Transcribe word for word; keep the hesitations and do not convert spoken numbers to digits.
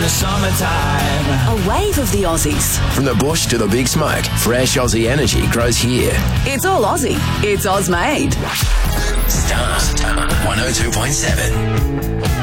the summertime. A wave of the Aussies. From the bush to the big smoke, fresh Aussie energy grows here. It's all Aussie. It's Oz made. Star one oh two point seven.